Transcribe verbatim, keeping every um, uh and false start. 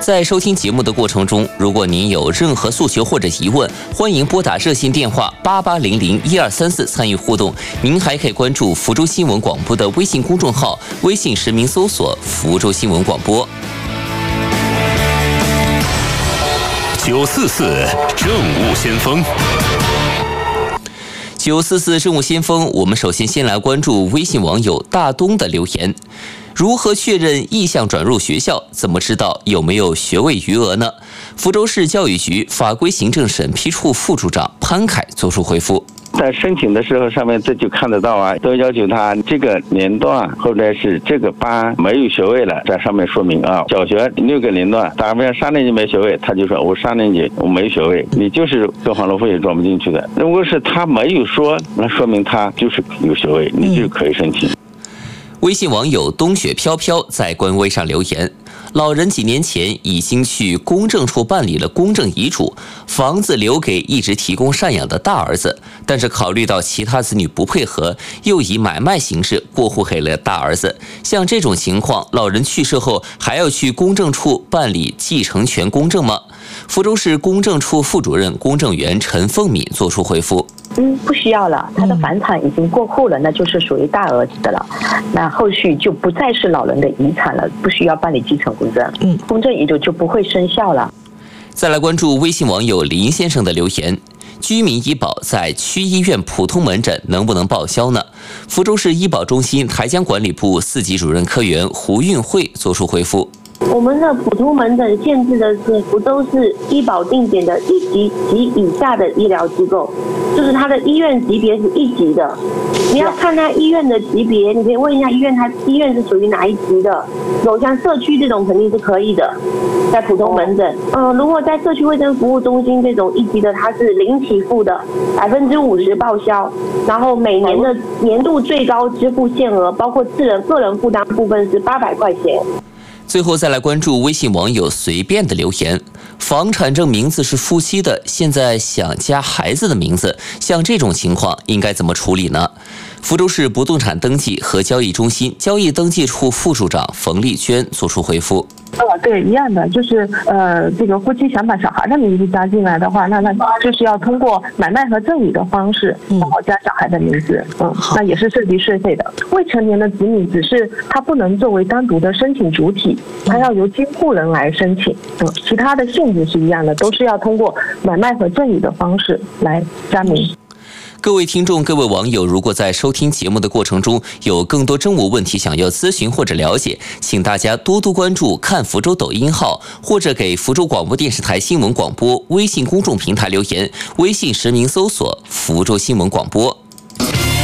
在收听节目的过程中，如果您有任何诉求或者疑问，欢迎拨打热线电话八八零零一二三四参与互动。您还可以关注福州新闻广播的微信公众号，微信实名搜索福州新闻广播。 九四四政务先锋。 九四四政务先锋，我们首先先来关注微信网友大东的留言：如何确认意向转入学校？怎么知道有没有学位余额呢？福州市教育局法规行政审批处副处长潘凯作出回复。 在申请的时候，上面这就看得到啊，都要求他这个年段或者是这个班没有学位了，在上面说明啊。小学六个年段，打比方三年级没学位，他就说我三年级我没学位，你就是各环路费也装不进去的。如果是他没有说，那说明他就是有学位，你就可以申请。 微信网友冬雪飘飘在官微上留言：老人几年前已经去公证处办理了公证遗嘱，房子留给一直提供赡养的大儿子，但是考虑到其他子女不配合，又以买卖形式过户给了大儿子。像这种情况，老人去世后还要去公证处办理继承权公证吗？福州市公证处副主任公证员陈凤敏作出回复： 嗯，不需要了，他的房产已经过户了，那就是属于大儿子的了，那后续就不再是老人的遗产了，不需要办理继承公证，嗯，公证遗嘱就不会生效了。 再来关注微信网友林先生的留言：居民医保在区医院普通门诊能不能报销呢？福州市医保中心台江管理部四级主任科员胡运慧作出回复： 我们的普通门诊限制的是福州市医保定点的一级及以下的医疗机构，就是它的医院级别是一级的。你要看它医院的级别，你可以问一下医院，它医院是属于哪一级的。有像社区这种肯定是可以的，在普通门诊。嗯、呃，如果在社区卫生服务中心这种一级的，它是零起付的，百分之五十报销，然后每年的年度最高支付限额，包括个人个人负担部分是八百块钱。 最后再来关注微信网友随便的留言：房产证名字是夫妻的，现在想加孩子的名字，像这种情况应该怎么处理呢？福州市不动产登记和交易中心交易登记处副处长冯丽娟作出回复： 呃，对，一样的，就是呃，这个夫妻想把小孩的名字加进来的话，那那就是要通过买卖和赠与的方式，然后加小孩的名字，嗯，那也是涉及税费的。未成年的子女只是他不能作为单独的申请主体，他要由监护人来申请，嗯，其他的性质是一样的，都是要通过买卖和赠与的方式来加名。 各位听众、各位网友，如果在收听节目的过程中有更多政务问题想要咨询或者了解，请大家多多关注看福州抖音号，或者给福州广播电视台新闻广播微信公众平台留言，微信实名搜索福州新闻广播。